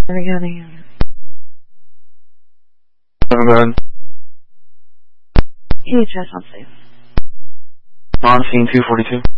Go ahead. Go ahead. EHS on safe. On scene 242.